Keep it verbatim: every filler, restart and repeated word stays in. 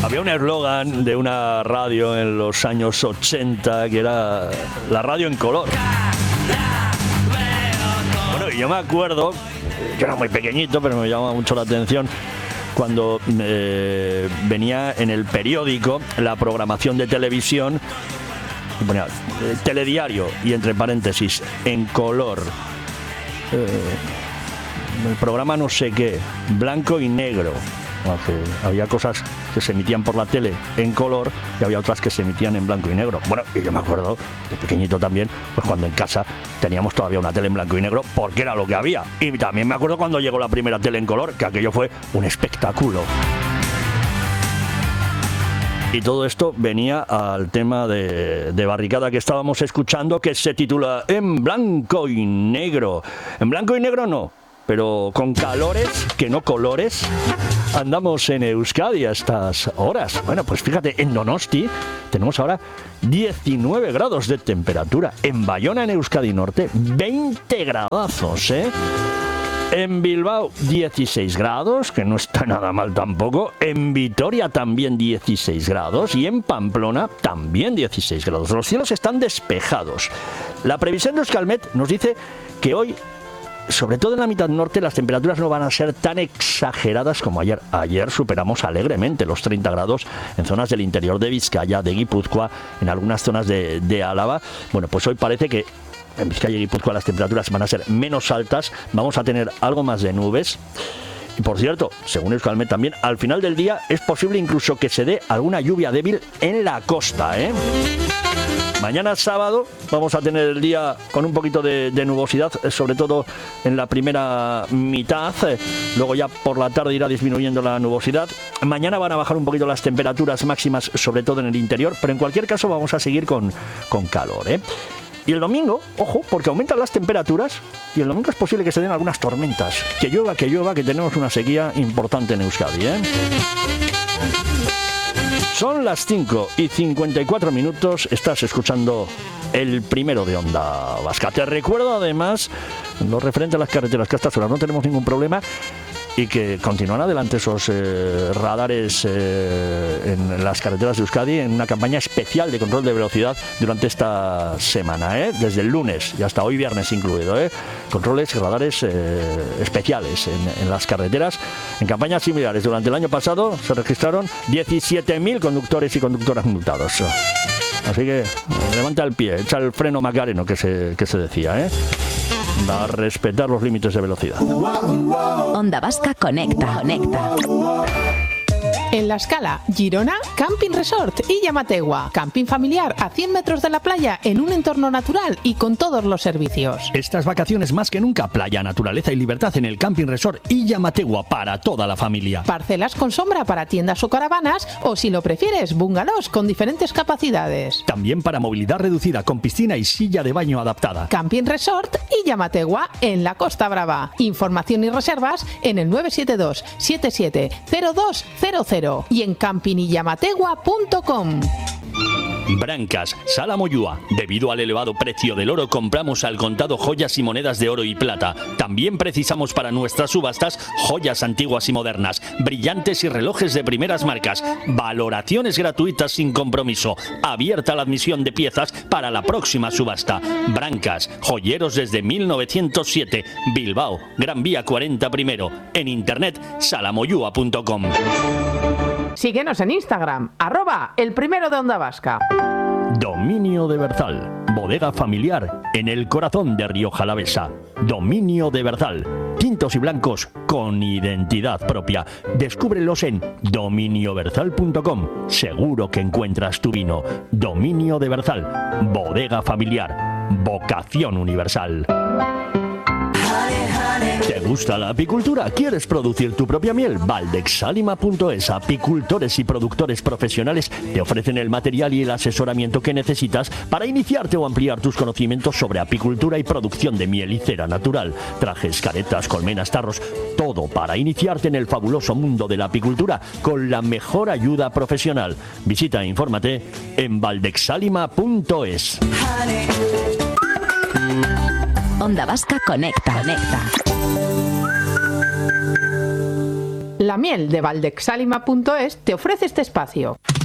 Había un eslogan de una radio en los años ochenta que era la radio en color. Bueno, y yo me acuerdo, yo era muy pequeñito, pero me llamaba mucho la atención cuando eh, venía en el periódico la programación de televisión, y ponía eh, telediario y entre paréntesis en color. Eh, el programa no sé qué, blanco y negro. Había cosas que se emitían por la tele en color y había otras que se emitían en blanco y negro. Bueno, y yo me acuerdo, de pequeñito también, pues cuando en casa teníamos todavía una tele en blanco y negro, porque era lo que había. Y también me acuerdo cuando llegó la primera tele en color, que aquello fue un espectáculo. Y todo esto venía al tema de, de Barricada que estábamos escuchando, que se titula En blanco y negro. En blanco y negro no, pero con calores, que no colores, andamos en Euskadi a estas horas. Bueno, pues fíjate, en Donosti tenemos ahora diecinueve grados de temperatura. En Bayona, en Euskadi Norte, veinte gradazos, ¿eh? En Bilbao, dieciséis grados, que no está nada mal tampoco. En Vitoria también dieciséis grados. Y en Pamplona también dieciséis grados. Los cielos están despejados. La previsión de Euskalmet nos dice que hoy, sobre todo en la mitad norte, las temperaturas no van a ser tan exageradas como ayer. Ayer superamos alegremente los treinta grados en zonas del interior de Vizcaya, de Guipúzcoa, en algunas zonas de, de Álava. Bueno, pues hoy parece que en Vizcaya y Guipúzcoa las temperaturas van a ser menos altas, vamos a tener algo más de nubes. Y por cierto, según Euskalmet también, al final del día es posible incluso que se dé alguna lluvia débil en la costa, ¿eh? Mañana sábado vamos a tener el día con un poquito de, de nubosidad, sobre todo en la primera mitad. Luego ya por la tarde irá disminuyendo la nubosidad. Mañana van a bajar un poquito las temperaturas máximas, sobre todo en el interior, pero en cualquier caso vamos a seguir con, con calor, ¿eh? Y el domingo, ojo, porque aumentan las temperaturas y el domingo es posible que se den algunas tormentas. Que llueva, que llueva, que tenemos una sequía importante en Euskadi, ¿eh? Son las cinco y cincuenta y cuatro minutos, estás escuchando el primero de Onda Vasca. Te recuerdo además, lo referente a las carreteras, que a estas horas no tenemos ningún problema y que continúan adelante esos eh, radares eh, en las carreteras de Euskadi en una campaña especial de control de velocidad durante esta semana, ¿eh? Desde el lunes y hasta hoy viernes incluido, ¿eh? Controles y radares eh, especiales en, en las carreteras. En campañas similares durante el año pasado se registraron diecisiete mil conductores y conductoras multados. Así que levanta el pie, echa el freno macareno que se, que se decía, ¿eh? A respetar los límites de velocidad. Onda Vasca conecta, conecta. En La Scala, Girona, Camping Resort y Llamategua. Camping familiar a cien metros de la playa en un entorno natural y con todos los servicios. Estas vacaciones más que nunca, playa, naturaleza y libertad en el Camping Resort y Llamategua para toda la familia. Parcelas con sombra para tiendas o caravanas o, si lo prefieres, bungalows con diferentes capacidades. También para movilidad reducida con piscina y silla de baño adaptada. Camping Resort y Llamategua en la Costa Brava. Información y reservas en el nueve siete dos siete siete cero dos cero cero y en camping y llamategua punto com. Brancas, Sala Moyúa. Debido al elevado precio del oro, compramos al contado joyas y monedas de oro y plata. También precisamos para nuestras subastas joyas antiguas y modernas, brillantes y relojes de primeras marcas. Valoraciones gratuitas sin compromiso. Abierta la admisión de piezas para la próxima subasta. Brancas, joyeros desde mil novecientos siete. Bilbao, Gran Vía cuarenta primero. En internet, salamoyúa punto com. Síguenos en Instagram, arroba el primero de Onda Vasca. Dominio de Berzal, bodega familiar en el corazón de Rioja Alavesa. Dominio de Berzal, tintos y blancos con identidad propia. Descúbrelos en dominio berzal punto com. Seguro que encuentras tu vino. Dominio de Berzal, bodega familiar, vocación universal. ¿Te gusta la apicultura? ¿Quieres producir tu propia miel? Valdexalima punto es, apicultores y productores profesionales te ofrecen el material y el asesoramiento que necesitas para iniciarte o ampliar tus conocimientos sobre apicultura y producción de miel y cera natural. Trajes, caretas, colmenas, tarros, todo para iniciarte en el fabuloso mundo de la apicultura con la mejor ayuda profesional. Visita e infórmate en valdexalima punto es. Onda Vasca conecta, conecta. La miel de Valdexalima punto es te ofrece este espacio.